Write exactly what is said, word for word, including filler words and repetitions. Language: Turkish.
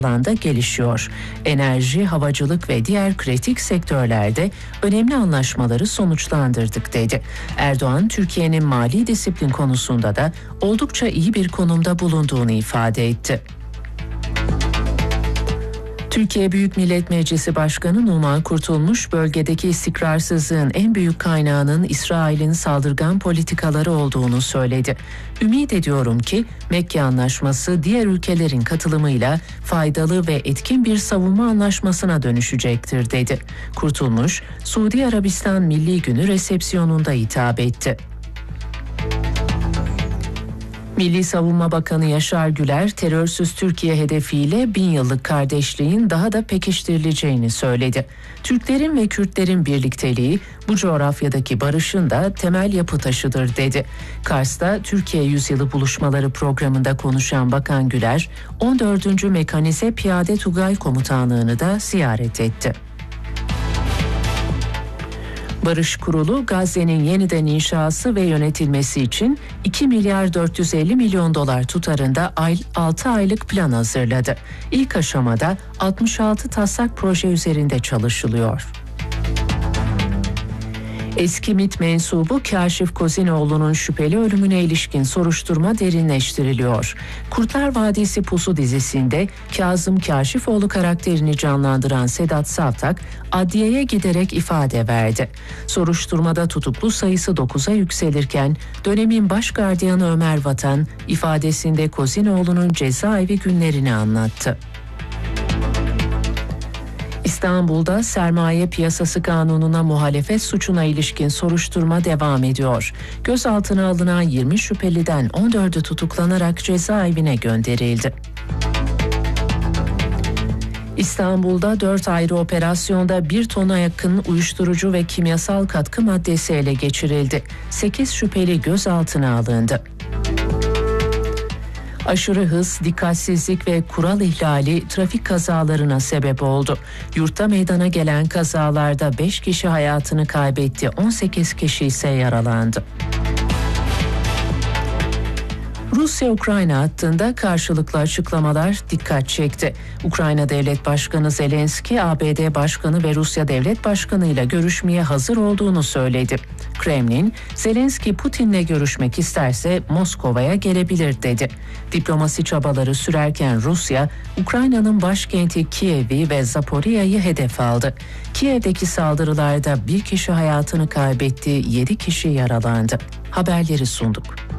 alanda gelişiyor. Enerji, havacılık ve diğer kritik sektörlerde önemli anlaşmaları sonuçlandırdık dedi. Erdoğan, Türkiye'nin mali disiplin konusunda da oldukça iyi bir konumda bulunduğunu ifade etti. Türkiye Büyük Millet Meclisi Başkanı Numan Kurtulmuş, bölgedeki istikrarsızlığın en büyük kaynağının İsrail'in saldırgan politikaları olduğunu söyledi. Ümit ediyorum ki Mekke Anlaşması diğer ülkelerin katılımıyla faydalı ve etkin bir savunma anlaşmasına dönüşecektir dedi. Kurtulmuş, Suudi Arabistan Milli Günü resepsiyonunda hitap etti. Milli Savunma Bakanı Yaşar Güler, terörsüz Türkiye hedefiyle bin yıllık kardeşliğin daha da pekiştirileceğini söyledi. Türklerin ve Kürtlerin birlikteliği bu coğrafyadaki barışın da temel yapı taşıdır dedi. Kars'ta Türkiye Yüzyılı Buluşmaları programında konuşan Bakan Güler, on dördüncü Mekanize Piyade Tugay Komutanlığı'nı da ziyaret etti. Barış Kurulu, Gazze'nin yeniden inşası ve yönetilmesi için iki milyar dört yüz elli milyon dolar tutarında altı aylık plan hazırladı. İlk aşamada altmış altı taslak proje üzerinde çalışılıyor. Eski MİT mensubu Kâşif Kozinoğlu'nun şüpheli ölümüne ilişkin soruşturma derinleştiriliyor. Kurtlar Vadisi Pusu dizisinde Kazım Kâşifoğlu karakterini canlandıran Sedat Savtak, adliyeye giderek ifade verdi. Soruşturmada tutuklu sayısı dokuza yükselirken dönemin baş gardiyanı Ömer Vatan ifadesinde Kozinoğlu'nun cezaevi günlerini anlattı. İstanbul'da sermaye piyasası kanununa muhalefet suçuna ilişkin soruşturma devam ediyor. Gözaltına alınan yirmi şüpheliden on dördü tutuklanarak cezaevine gönderildi. İstanbul'da dört ayrı operasyonda bir tona yakın uyuşturucu ve kimyasal katkı maddesi ele geçirildi. sekiz şüpheli gözaltına alındı. Aşırı hız, dikkatsizlik ve kural ihlali trafik kazalarına sebep oldu. Yurtta meydana gelen kazalarda beş kişi hayatını kaybetti, on sekiz kişi ise yaralandı. Rusya-Ukrayna hattında karşılıklı açıklamalar dikkat çekti. Ukrayna Devlet Başkanı Zelenski, A B D Başkanı ve Rusya Devlet Başkanı ile görüşmeye hazır olduğunu söyledi. Kremlin, Zelenski Putin'le görüşmek isterse Moskova'ya gelebilir dedi. Diplomasi çabaları sürerken Rusya, Ukrayna'nın başkenti Kiev'i ve Zaporya'yı hedef aldı. Kiev'deki saldırılarda bir kişi hayatını kaybetti, yedi kişi yaralandı. Haberleri sunduk.